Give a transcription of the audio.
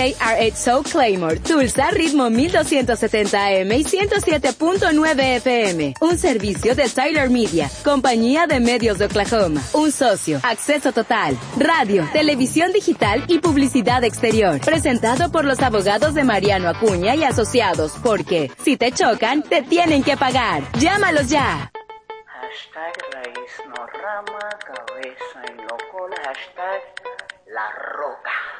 KRH Soul Claymore, Tulsa, ritmo 1270 AM y 107.9 FM. Un servicio de Tyler Media, compañía de medios de Oklahoma. Un socio, acceso total, radio, televisión digital y publicidad exterior. Presentado por los abogados de Mariano Acuña y Asociados, porque si te chocan, te tienen que pagar. Llámalos ya. Hashtag raíz no rama, cabeza y no cola. Hashtag la roca.